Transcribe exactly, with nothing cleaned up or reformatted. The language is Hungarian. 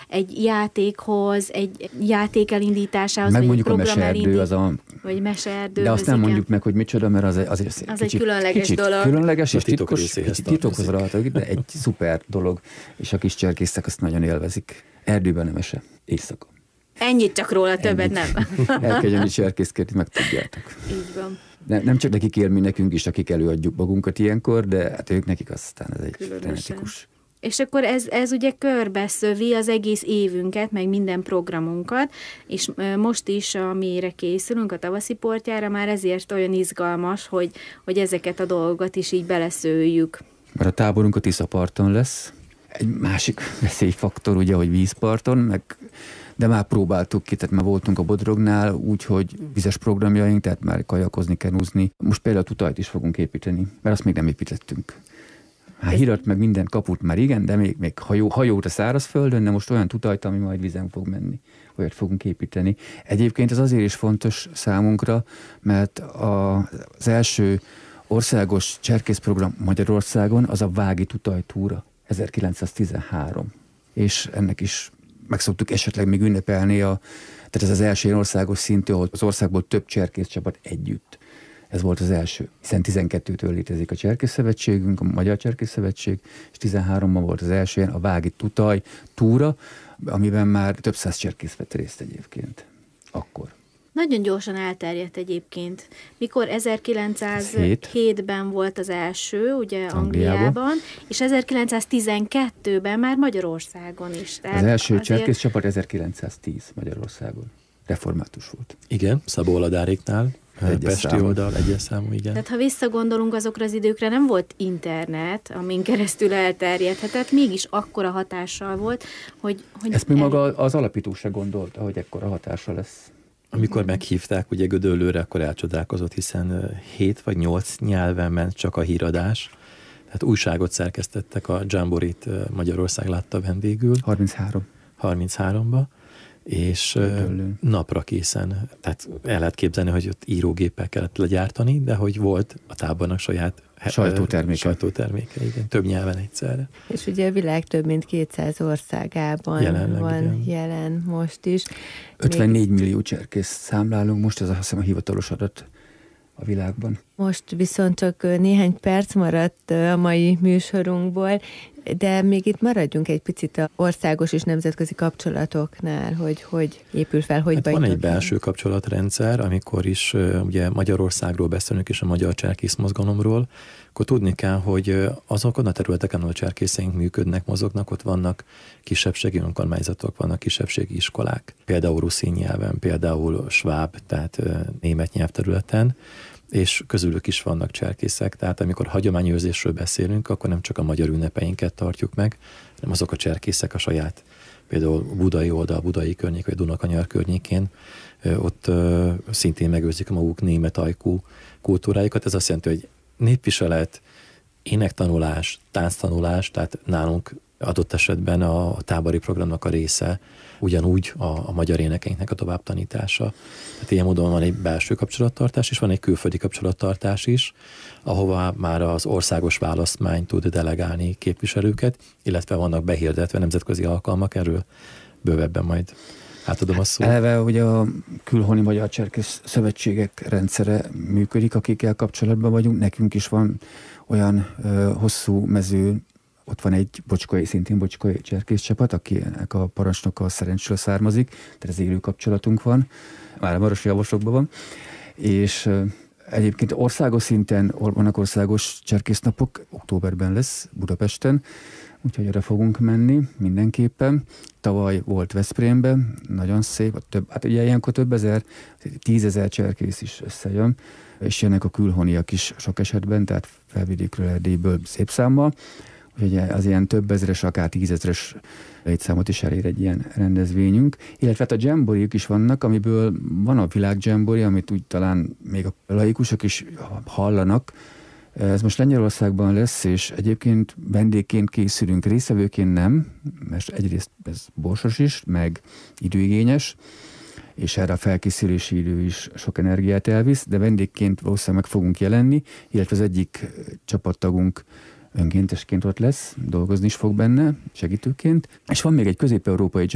egy játékhoz, egy játék elindításához, meg vagy mondjuk egy a program meseerdő, az a... vagy meseerdő. De azt nem mondjuk meg, hogy micsoda, mert az, az, az, az kicsit, egy különleges kicsit dolog. különleges, és titok titkos, részéhez kicsit titokhoz tartozik. rajta, de egy szuper dolog, és a kis cserkészek azt nagyon élvezik. Erdőben nem mese, éjszaka. Ennyit csak róla, többet Ennyit. nem. Elkezdeni cserkészkedni, meg tudjátok. Így van. Ne, nem csak nekik élmény, nekünk is, akik előadjuk magunkat ilyenkor, de hát ők nekik aztán ez egy frenetikus. És akkor ez, ez ugye körbeszövi az egész évünket, meg minden programunkat, és most is, amire készülünk, a tavaszi portyára, már ezért olyan izgalmas, hogy, hogy ezeket a dolgokat is így beleszőjük. Mert a táborunk a Tiszaparton lesz. Egy másik veszélyfaktor, ugye, hogy vízparton, meg de már próbáltuk ki, tehát már voltunk a Bodrognál, úgyhogy vizes programjaink, tehát már kajakozni, kenúzni. Most például tutajt is fogunk építeni, mert azt még nem építettünk. Hát hirat meg minden kaput már igen, de még, még hajó, hajót a szárazföldön, de most olyan tutajt, ami majd vízen fog menni. Olyat fogunk építeni. Egyébként ez azért is fontos számunkra, mert a, az első országos cserkészprogram Magyarországon az a Vági tutajtúra ezerkilencszáztizenhárom. És ennek is meg szoktuk esetleg még ünnepelni, a, tehát ez az első ilyen országos szintű, ahol az országból több cserkészcsapat együtt. Ez volt az első, hiszen tizenkettőtől létezik a Cserkészszövetségünk, a Magyar Cserkészszövetség, és tizenháromban volt az első ilyen, a Vági tutaj túra, amiben már több száz cserkész vett részt egyébként. Akkor. Nagyon gyorsan elterjedt egyébként. Mikor ezerkilencszázhétben volt az első, ugye Angliában, Angliában és ezerkilencszáztizenkettőben már Magyarországon is. Tehát az első azért... cserkészcsapat ezerkilencszáztíz Magyarországon. Református volt. Igen, Szabó Oladáréknál. Egyes Pesti számú. oldal, egyes számú, igen. Tehát ha visszagondolunk azokra az időkre, nem volt internet, amin keresztül elterjedhetett, mégis akkora hatással volt, hogy... hogy Ezt mi el... maga az alapító se gondolta, hogy ekkora hatása lesz. Amikor meghívták ugye Gödöllőre, akkor elcsodálkozott, hiszen hét vagy nyolc nyelven ment csak a híradás. Tehát újságot szerkesztettek, a Jamborit Magyarország látta vendégül. harminchárom. harmincháromba. És Gödöllőn. Napra készen. Tehát el lehet képzelni, hogy ott írógéppel kellett legyártani, de hogy volt a tábornak saját sajtóterméke. Sajtóterméke, igen. Több nyelven egyszerre. És ugye a világ több mint kétszáz országában Jelenleg, van igen. jelen most is. ötvennégy millió cserkész számlálunk, most ez azt hiszem a hivatalos adat a világban. Most viszont csak néhány perc maradt a mai műsorunkból, de még itt maradjunk egy picit az országos és nemzetközi kapcsolatoknál, hogy hogy épül fel, hogy hát van egy belső kapcsolatrendszer, amikor is ugye Magyarországról beszélünk és a magyar cserkész mozgalomról, akkor tudni kell, hogy azokon a területeken, ahol a cserkészeink működnek, mozognak, ott vannak kisebbségi önkormányzatok, vannak kisebbségi iskolák, például ruszin nyelven, például sváb, tehát német nyelvterületen, és közülük is vannak cserkészek, tehát amikor hagyományőrzésről beszélünk, akkor nem csak a magyar ünnepeinket tartjuk meg, hanem azok a cserkészek a saját, például budai oldal, budai környék, vagy Dunakanyar környékén, ott szintén megőrzik a maguk német ajkú kultúrájukat. Ez azt jelenti, hogy népviselet, énektanulás, tánctanulás, tehát nálunk adott esetben a, a tábori programnak a része, ugyanúgy a, a magyar énekeinknek a továbbtanítása. Tehát ilyen módon van egy belső kapcsolattartás, és van egy külföldi kapcsolattartás is, ahova már az országos választmány tud delegálni képviselőket, illetve vannak behirdetve nemzetközi alkalmak, erről bővebben majd átadom a szót. Eleve, hogy a külhoni magyar cserkész szövetségek rendszere működik, akikkel kapcsolatban vagyunk. Nekünk is van olyan ö, hosszú mező, ott van egy bocskai, szintén bocskai cserkészcsapat, akinek a parancsnoka a Szerencsről származik, tehát ez élő kapcsolatunk van, már a marosi javasokban van, és ö, egyébként országos szinten vannak országos cserkésznapok, októberben lesz Budapesten, úgyhogy erre fogunk menni mindenképpen. Tavaly volt Veszprémben, nagyon szép, több, hát ugye ilyenkor több ezer, tízezer cserkész is összejön, és jönnek a külhoniak is sok esetben, tehát Felvidékről, Erdélyből szép számmal, úgyhogy az ilyen több ezeres, akár tízezres létszámot is elér egy ilyen rendezvényünk. Illetve hát a jamborik is vannak, amiből van a világ jambori, amit úgy talán még a laikusok is hallanak. Ez most Lengyelországban lesz, és egyébként vendégként készülünk, részevőként nem, mert egyrészt ez borsos is, meg időigényes, és erre a felkészülési idő is sok energiát elvisz, de vendégként valószínűleg meg fogunk jelenni, illetve az egyik csapattagunk önkéntesként ott lesz, dolgozni is fog benne, segítőként. És van még egy közép-európai